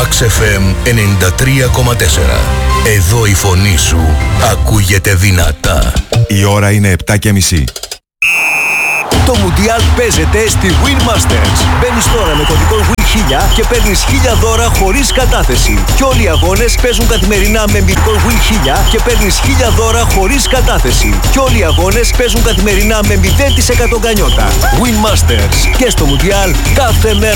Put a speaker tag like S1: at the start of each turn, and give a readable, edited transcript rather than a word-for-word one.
S1: Max FM 93,4. Εδώ η φωνή σου ακούγεται δυνατά.
S2: Η ώρα είναι 7:30.
S3: Το Μουντιάλ παίζεται στη Win Masters. Μπαίνεις τώρα με κωδικό WIN1000 και παίρνεις 1000 δώρα χωρίς κατάθεση. Και όλοι οι αγώνες παίζουν καθημερινά με μυθικό WIN1000 και παίρνεις 1000 δώρα χωρίς κατάθεση. Και όλοι οι αγώνες παίζουν καθημερινά με 0% γκανιότα. Win Masters. Και στο Μουντιάλ κάθε μέρα